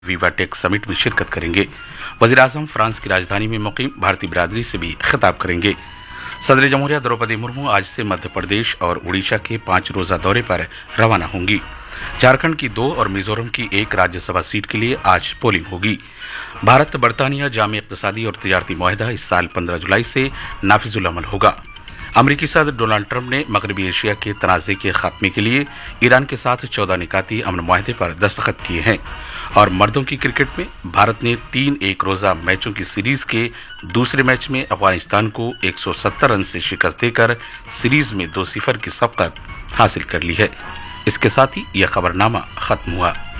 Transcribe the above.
VivaTech summit में शिरकत करेंगे। वज़ीर-ए-आज़म फ्रांस की राजधानी में मुकीम भारतीय बिरादरी से भी खिताब करेंगे। सदर जमहूरिया द्रौपदी मुर्मू आज से मध्य प्रदेश और उड़ीसा के 5 रोजा दौरे पर रवाना होंगी। झारखंड की 2 और मिजोरम की 1 राज्यसभा सीट के लिए आज पोलिंग होगी। भारत बरतानिया जामी इक़्तिसादी और तिजारती मुआहदा इस साल 15 जुलाई से नाफिजुल अमल होगा। अमरीकी सदर डोनाल्ड ट्रंप ने मगरबी एशिया के तनाज़े के खात्मे के लिए ईरान के साथ 14 निकाती अमन मुआहदे पर दस्तखत किए हैं। और मर्दों की क्रिकेट में भारत ने 3 एक रोजा मैचों की सीरीज के दूसरे मैच में अफगानिस्तान को 170 रन से शिकस्त देकर सीरीज में 2-0 की सबकत हासिल कर ली है। इसके साथ ही यह खबरनामा खत्म हुआ।